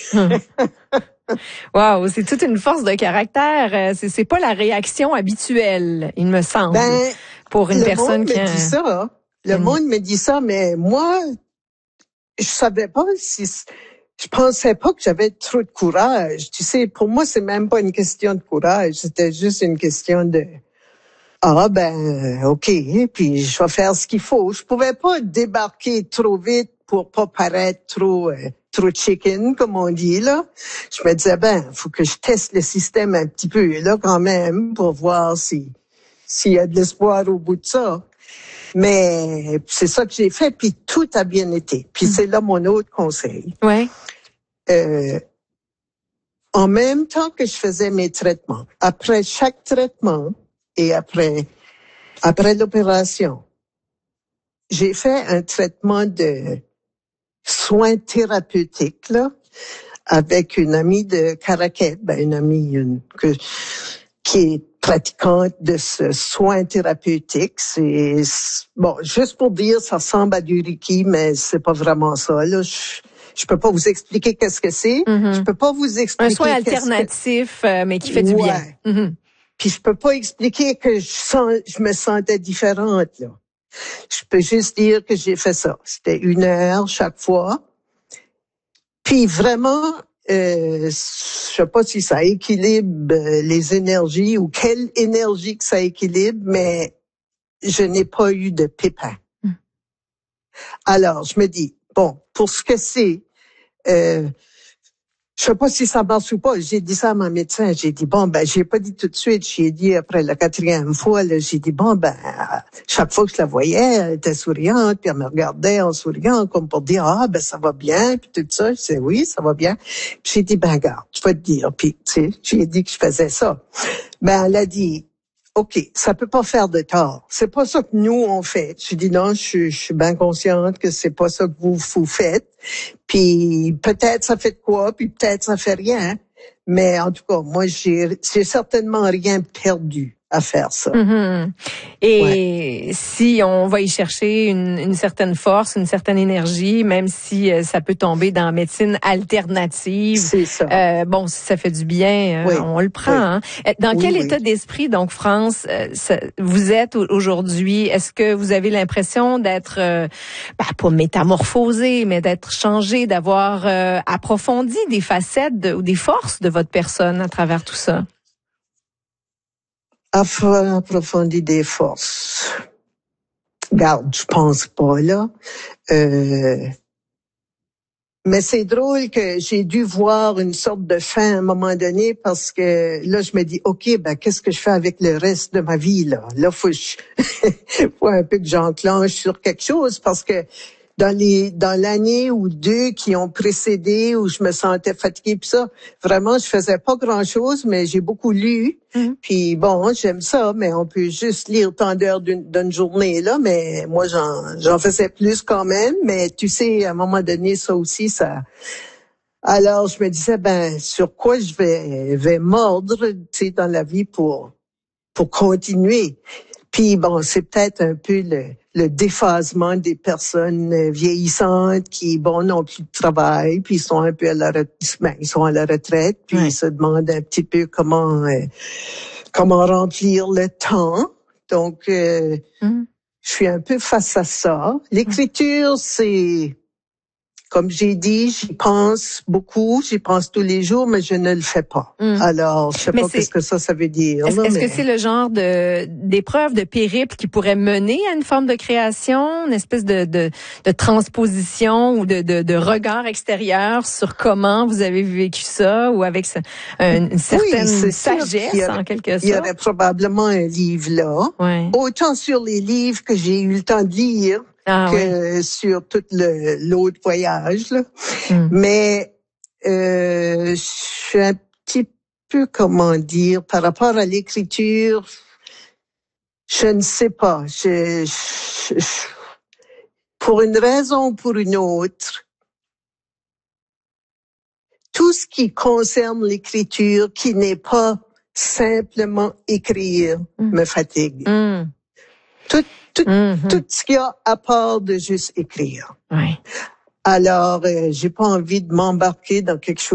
Wow, c'est toute une force de caractère. C'est pas la réaction habituelle, il me semble, pour une personne qui a... Le monde me dit ça, mais moi, je savais pas si... Je pensais pas que j'avais trop de courage. Tu sais, pour moi, c'est même pas une question de courage. C'était juste une question de... OK, puis je vais faire ce qu'il faut. Je pouvais pas débarquer trop vite pour pas paraître trop chicken, comme on dit, là. Je me disais, faut que je teste le système un petit peu, là, quand même, pour voir s'il y a de l'espoir au bout de ça. Mais c'est ça que j'ai fait, puis tout a bien été. Puis c'est là mon autre conseil. Ouais. En même temps que je faisais mes traitements, après chaque traitement et après l'opération, j'ai fait un traitement de soins thérapeutiques, là, avec une amie de Caraquet, une amie qui est pratiquante de ce soin thérapeutique. C'est, bon, juste pour dire, ça ressemble à du Reiki, mais c'est pas vraiment ça, là. Je peux pas vous expliquer qu'est-ce que c'est. Je peux pas vous expliquer. Un soin alternatif, mais qui fait du bien. Puis je peux pas expliquer que je me sentais différente, là. Je peux juste dire que j'ai fait ça. C'était 1 heure chaque fois. Puis vraiment, je sais pas si ça équilibre les énergies ou quelle énergie que ça équilibre, mais je n'ai pas eu de pépins. Alors, je me dis, bon, pour ce que c'est, je sais pas si ça marche ou pas. J'ai dit ça à mon médecin. J'ai dit, j'ai pas dit tout de suite. J'ai dit après la 4e fois, là, j'ai dit, chaque fois que je la voyais, elle était souriante, puis elle me regardait en souriant, comme pour dire, ça va bien, puis tout ça. Je disais, oui, ça va bien. Puis j'ai dit, garde, je vais te dire. Puis, tu sais, j'ai dit que je faisais ça. Elle a dit, OK, ça peut pas faire de tort. C'est pas ça que nous on fait. Je dis non, je suis bien consciente que c'est pas ça que vous faites. Puis peut-être ça fait de quoi, puis peut-être ça fait rien. Mais en tout cas, moi j'ai certainement rien perdu à faire ça. Et si on va y chercher une certaine force, une certaine énergie, même si ça peut tomber dans la médecine alternative, c'est ça. Si ça fait du bien, on le prend. Dans quel état d'esprit, donc, France, vous êtes aujourd'hui? Est-ce que vous avez l'impression d'être, pas métamorphosé, mais d'être changé, d'avoir approfondi des facettes ou des forces de votre personne à travers tout ça? Approfondir des forces. Garde, je pense pas, là. Mais c'est drôle que j'ai dû voir une sorte de fin à un moment donné parce que là, je me dis, OK, qu'est-ce que je fais avec le reste de ma vie, là? Là, faut un peu que j'enclenche sur quelque chose parce que dans l'année ou 2 qui ont précédé où je me sentais fatiguée pis ça, vraiment je faisais pas grand-chose mais j'ai beaucoup lu. Puis bon, j'aime ça mais on peut juste lire tant d'heures d'une journée là, mais moi j'en faisais plus quand même, mais tu sais à un moment donné ça aussi ça. Alors je me disais sur quoi je vais mordre, tu sais, dans la vie pour continuer. Puis bon, c'est peut-être un peu le déphasement des personnes vieillissantes qui, n'ont plus de travail, puis ils sont un peu à la retraite, puis ils se demandent un petit peu comment remplir le temps. Donc, je suis un peu face à ça. L'écriture, c'est... Comme j'ai dit, j'y pense beaucoup, j'y pense tous les jours, mais je ne le fais pas. Alors, je sais pas qu'est-ce que ça veut dire. Est-ce que c'est le genre d'épreuve, de périple qui pourrait mener à une forme de création, une espèce de transposition ou de regard extérieur sur comment vous avez vécu ça ou avec une certaine sagesse en quelque sorte? Il y aurait probablement un livre là. Autant sur les livres que j'ai eu le temps de lire, que sur tout l'autre voyage, là. Mais je suis un petit peu, comment dire, par rapport à l'écriture, je ne sais pas. Pour une raison ou pour une autre, tout ce qui concerne l'écriture, qui n'est pas simplement écrire, me fatigue. Tout ce qu'il y a à part de juste écrire. Alors, j'ai pas envie de m'embarquer dans quelque chose